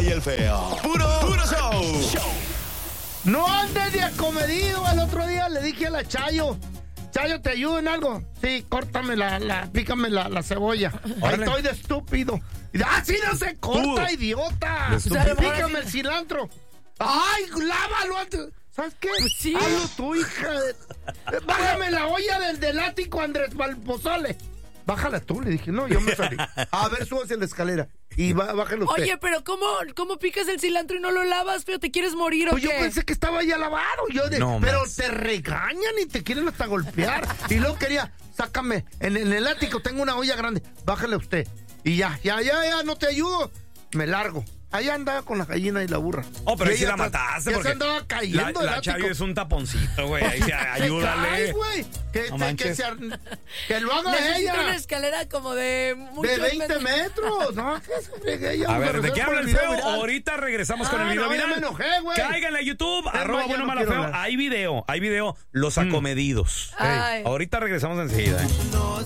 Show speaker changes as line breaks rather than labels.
y el feo. Puro show.
No andes de acomedido. El otro día le dije a la Chayo, ¿te ayudo en algo? Sí, córtame pícame la cebolla. Ahí estoy de estúpido. ¡Así no se corta, idiota! Pícame el cilantro. ¡Ay, lávalo antes! ¿Sabes qué?
Pues sí.
Hazlo tú, hija de... Bájame la olla del ático, Andrés Balpozole. Bájala tú, le dije. No, yo me salí. A ver, súbase la escalera y bájalo usted.
Oye, pero ¿cómo picas el cilantro y no lo lavas, feo? ¿Te quieres morir o
pues
qué?
Yo pensé que estaba ya lavado. Pero te regañan y te quieren hasta golpear. Y luego quería, sácame. En el ático tengo una olla grande. Bájale usted. Y ya, no te ayudo. Me largo. Allá andaba con la gallina y la burra.
Oh, pero ahí sí la mataste.
Ya se andaba cayendo.
La Chayo es un taponcito, güey. Ahí sí, ayúdale.
Ay, güey. Que lo haga
Necesito
ella.
una escalera como de...
De 20 metros. No, que se fregue ella.
A ver, ¿de qué habla el feo? Ahorita regresamos con el video viral.
Ya me enojé, güey.
Cáiganle a YouTube,
@
bueno malo feo. Hay video. Los acomedidos.
Ay.
Ahorita regresamos enseguida.